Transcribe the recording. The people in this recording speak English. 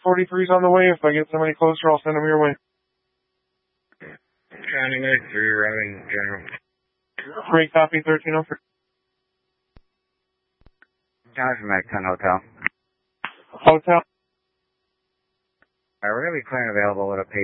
43's on the way. If I get somebody closer, I'll send them your way. County 3, routing general. Great copy, 1303. County from Macton Hotel. Hotel. We're going to be clear and available with a